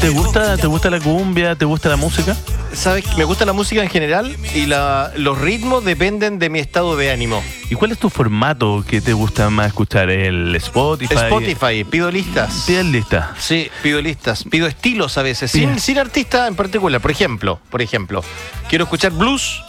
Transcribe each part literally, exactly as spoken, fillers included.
¿Te gusta, ¿Te gusta la cumbia? ¿Te gusta la música? ¿Sabes? Me gusta la música en general y la, los ritmos dependen de mi estado de ánimo. ¿Y cuál es tu formato que te gusta más escuchar? ¿El Spotify? Spotify, pido listas. ¿Pides listas? Sí, pido listas, pido estilos a veces, Bien. sin, sin artista en particular. Por ejemplo, por ejemplo, quiero escuchar blues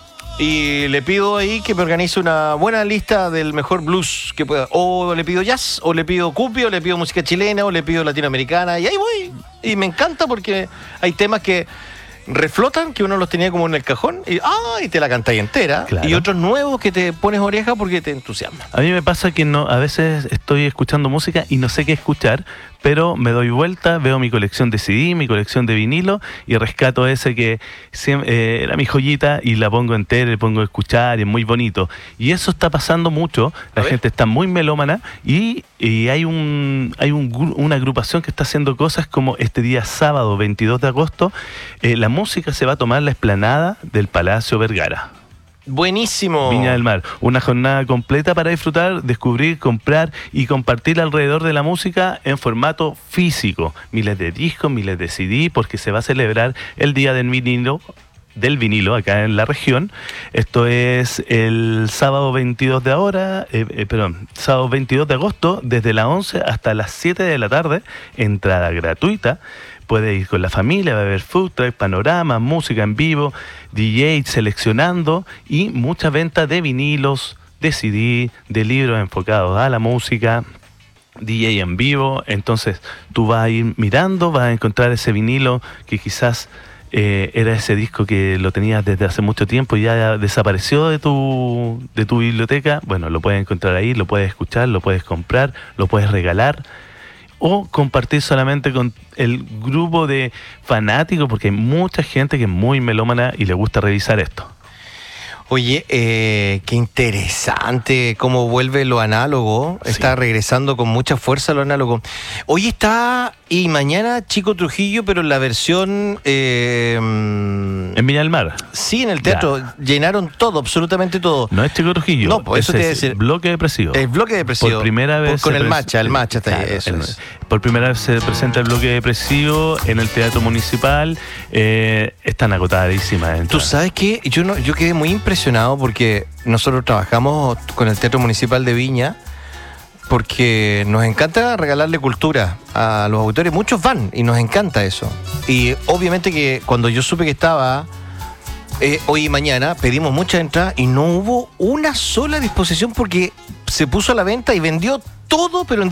y le pido ahí que me organice una buena lista del mejor blues que pueda. O le pido jazz, o le pido cumbia, o le pido música chilena, o le pido latinoamericana, y ahí voy. Y me encanta porque hay temas que reflotan, que uno los tenía como en el cajón, y, ah, y te la cantáis entera. Claro. Y otros nuevos que te pones oreja porque te entusiasman. A mí me pasa que no, a veces estoy escuchando música y no sé qué escuchar, pero me doy vuelta, veo mi colección de C D, mi colección de vinilo y rescato ese que siempre, eh, era mi joyita y la pongo entera, le pongo a escuchar y es muy bonito. Y eso está pasando mucho, la A ver. gente está muy melómana y, y hay, un, hay un, gru- una agrupación que está haciendo cosas como este día sábado veintidós de agosto, eh, la música se va a tomar la explanada del Palacio Vergara. Buenísimo. Viña del Mar, una jornada completa para disfrutar, descubrir, comprar y compartir alrededor de la música en formato físico. Miles de discos, miles de C D, porque se va a celebrar el Día del Vinilo, del vinilo acá en la región. Esto es el sábado veintidós de ahora, eh, eh, perdón, sábado veintidós de agosto, desde las once hasta las siete de la tarde, entrada gratuita. Puede ir con la familia, va a haber food truck, panoramas, música en vivo, D J seleccionando y mucha venta de vinilos, de C D, de libros enfocados a la música, D J en vivo. Entonces tú vas a ir mirando, vas a encontrar ese vinilo que quizás eh, era ese disco que lo tenías desde hace mucho tiempo y ya desapareció de tu, de tu biblioteca. Bueno, lo puedes encontrar ahí, lo puedes escuchar, lo puedes comprar, lo puedes regalar o compartir solamente con el grupo de fanáticos, porque hay mucha gente que es muy melómana y le gusta revisar esto. Oye, eh, qué interesante cómo vuelve lo análogo. Sí. Está regresando con mucha fuerza lo análogo. Hoy está y mañana Chico Trujillo, pero en la versión... Eh, En Viña del Mar. sí, en el teatro. Ya. Llenaron todo, absolutamente todo. No es Chico Trujillo. No, pues eso ese te iba a es decir. Bloque depresivo. El bloque depresivo. Por primera vez. Por- con se el pres- Macha, el Macha está ahí, Claro, eso el- es. Por primera vez se presenta el bloque depresivo en el Teatro Municipal. Eh, están agotadísimas. Tú sabes que yo no, yo quedé muy impresionado porque nosotros trabajamos con el Teatro Municipal de Viña porque nos encanta regalarle cultura a los auditores. Muchos van y nos encanta eso. Y obviamente que cuando yo supe que estaba eh, hoy y mañana, pedimos muchas entradas y no hubo una sola disposición porque se puso a la venta y vendió todo, pero en